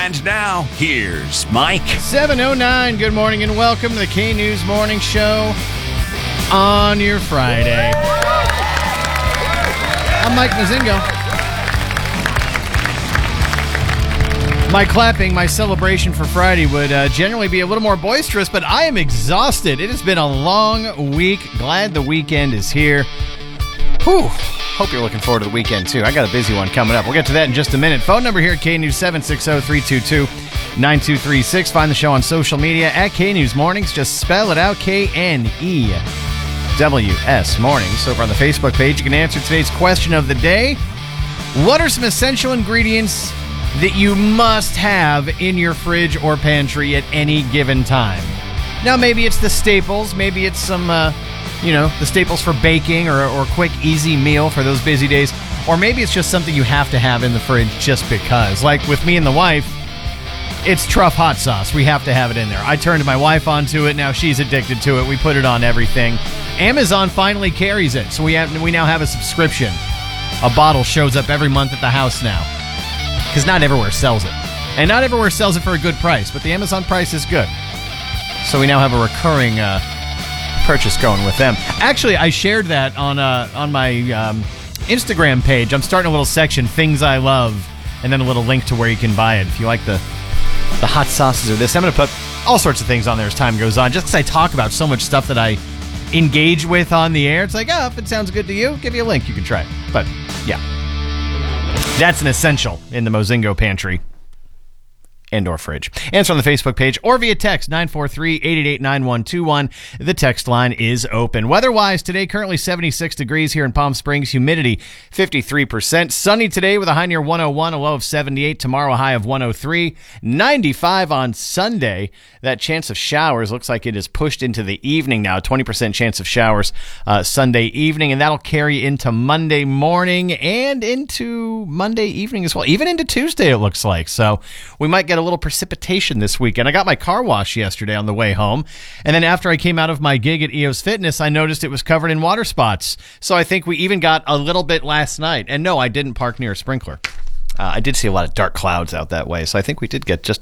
And now, here's Mike. 7:09, good morning and welcome to the K-News Morning Show on your Friday. I'm Mike Mazingo. My clapping, my celebration for Friday would generally be a little more boisterous, but I am exhausted. It has been a long week. Glad the weekend is here. Whew. Hope you're looking forward to the weekend, too. I got a busy one coming up. We'll get to that in just a minute. Phone number here at K-News, 760-322-9236. Find the show on social media at K-News Mornings. Just spell it out, K-N-E-W-S Mornings. Over on the Facebook page, you can answer today's question of the day. What are some essential ingredients that you must have in your fridge or pantry at any given time? Now, maybe it's the staples. Maybe it's some, the staples for baking or quick, easy meal for those busy days. Or maybe it's just something you have to have in the fridge just because. Like with me and the wife, it's Truff hot sauce. We have to have it in there. I turned my wife onto it. Now she's addicted to it. We put it on everything. Amazon finally carries it. So we now have a subscription. A bottle shows up every month at the house now. Because not everywhere sells it. And not everywhere sells it for a good price. But the Amazon price is good. So we now have a recurring purchase going with them. Actually, I shared that on my Instagram page. I'm starting a little section, Things I Love, and then a little link to where you can buy it. If you like the hot sauces or this, I'm going to put all sorts of things on there as time goes on, just because I talk about so much stuff that I engage with on the air. It's like, if it sounds good to you, give you a link. You can try it. But, yeah. That's an essential in the Mozingo pantry and or fridge. Answer on the Facebook page or via text 943-888-9121. The text line is open. Weather-wise, today currently 76 degrees here in Palm Springs. Humidity 53%. Sunny today with a high near 101, a low of 78. Tomorrow a high of 103. 95 on Sunday. That chance of showers looks like it is pushed into the evening now. 20% chance of showers Sunday evening, and that'll carry into Monday morning and into Monday evening as well. Even into Tuesday it looks like. So we might get a little precipitation this weekend. I got my car washed yesterday on the way home, and then after I came out of my gig at EOS Fitness, I noticed it was covered in water spots. So I think we even got a little bit last night. And no, I didn't park near a sprinkler. I did see a lot of dark clouds out that way, so I think we did get just